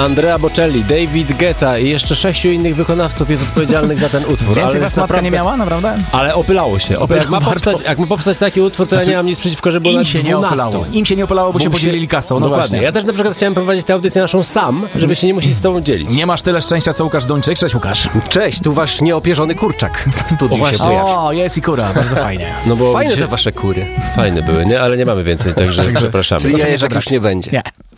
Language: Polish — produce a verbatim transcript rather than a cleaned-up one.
Andrea Bocelli, David Guetta i jeszcze sześciu innych wykonawców jest odpowiedzialnych za ten utwór. Więcej ale was matka naprawdę... nie miała, naprawdę? Ale opylało się. Opy... Jak, ma powstać, jak ma powstać taki utwór, to znaczy, ja nie mam nic przeciwko, żeby było na się nie dwunastu. opylało. Im się nie opylało, bo, bo się podzielili kasą. No dokładnie. właśnie. Ja też na przykład chciałem prowadzić tę audycję naszą sam, żeby się nie musieć z tobą dzielić. Nie masz tyle szczęścia, co Łukasz Duńczyk. Cześć, Łukasz. Cześć, tu wasz nieopierzony kurczak w studiu O, się pojawia. O, jest i kura, bardzo fajnie. No bo Fajne gdzie... te wasze kury. Fajne były, nie? Ale nie mamy więcej, także przepraszamy. Czyli jajeczek już nie będzie. Nie.